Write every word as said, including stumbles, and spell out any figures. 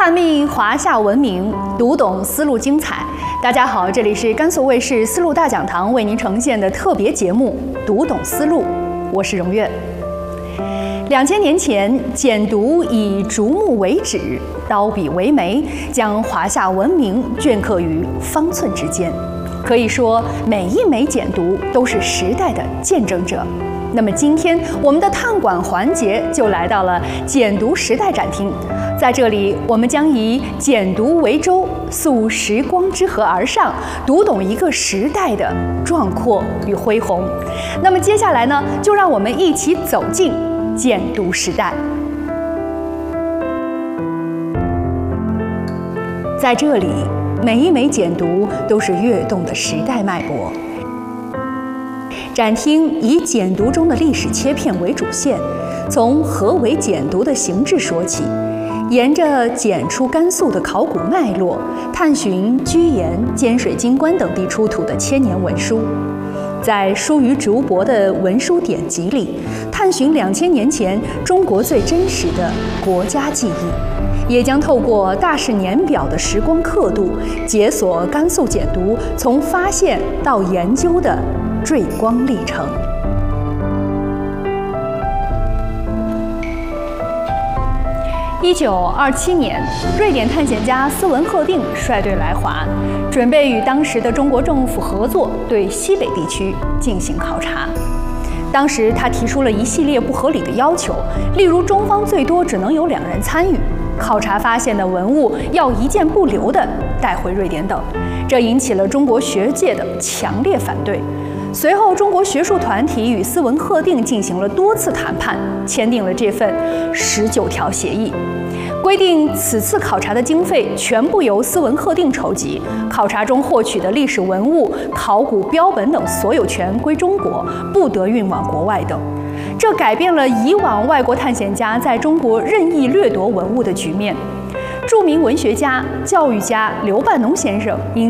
探秘华夏文明，读懂丝路精彩。大家好，这里是甘肃卫视丝路大讲堂为您呈现的特别节目《读懂丝路》，我是荣月。两千年前，简牍以竹木为纸，刀笔为媒，将华夏文明镌刻于方寸之间。可以说，每一枚简牍都是时代的见证者。那么今天我们的探馆环节就来到了简牍时代展厅，在这里我们将以简牍为舟，溯时光之河而上，读懂一个时代的壮阔与恢宏。那么接下来呢，就让我们一起走进简牍时代。在这里，每一枚简牍都是跃动的时代脉搏。展厅以简牍中的历史切片为主线，从何为简牍的形制说起，沿着简出甘肃的考古脉络，探寻居延、尖水晶关等地出土的千年文书，在疏于竹帛的文书典籍里，探寻两千年前中国最真实的国家记忆，也将透过大事年表的时光刻度，解锁甘肃简牍从发现到研究的坠光历程。一九二七年，瑞典探险家斯文赫定率队来华，准备与当时的中国政府合作，对西北地区进行考察。当时他提出了一系列不合理的要求，例如中方最多只能有两人参与，考察发现的文物要一件不留地带回瑞典等，这引起了中国学界的强烈反对。随后，中国学术团体与斯文赫定进行了多次谈判，签订了这份十九条协议，规定此次考察的经费全部由斯文赫定筹集，考察中获取的历史文物、考古标本等所有权归中国，不得运往国外等。这改变了以往外国探险家在中国任意掠夺文物的局面。著名文学家、教育家刘半农先生因